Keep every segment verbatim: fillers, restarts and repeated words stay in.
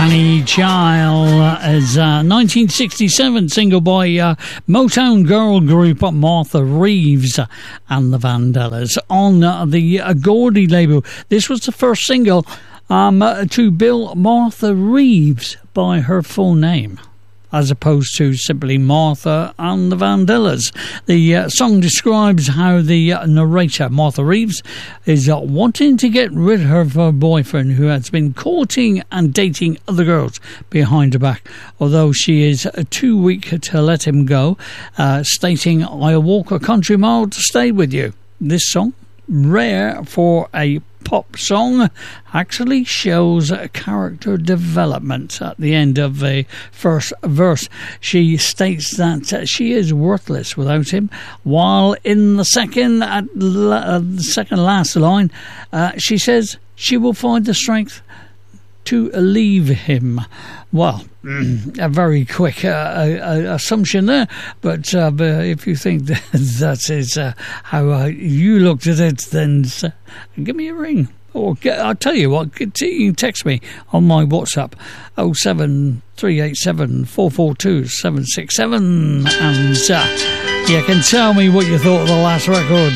Annie Child is a nineteen sixty-seven single by uh, Motown girl group Martha Reeves and the Vandellas on uh, the uh, Gordy label. This was the first single um, to bill Martha Reeves by her full name, as opposed to simply Martha and the Vandellas. The uh, song describes how the uh, narrator, Martha Reeves, is uh, wanting to get rid of her boyfriend who has been courting and dating other girls behind her back, although she is uh, too weak to let him go, uh, stating, "I'll walk a country mile to stay with you." This song, rare for a pop song, actually shows character development at the end of the first verse. She states that she is worthless without him, while in the second at la- uh, the second last line uh, she says she will find the strength to leave him. Well, a very quick uh, uh, assumption there, but, uh, but if you think that, that is uh, how uh, you looked at it, then uh, give me a ring. Or get, I'll tell you what, you can text me on my WhatsApp, oh seven three eight seven four four two seven six seven, and uh, you can tell me what you thought of the last record.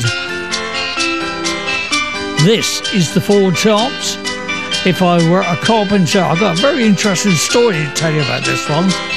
This is the Four Tops. If I were a carpenter, I've got a very interesting story to tell you about this one.